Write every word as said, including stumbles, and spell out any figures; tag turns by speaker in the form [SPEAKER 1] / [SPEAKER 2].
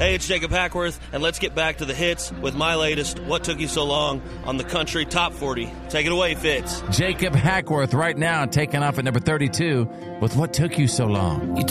[SPEAKER 1] Hey, it's Jacob Hackworth, and let's get back to the hits with my latest What Took You So Long on the Country Top forty. Take it away, Fitz.
[SPEAKER 2] Jacob Hackworth right now taking off at number thirty-two with What Took You So Long.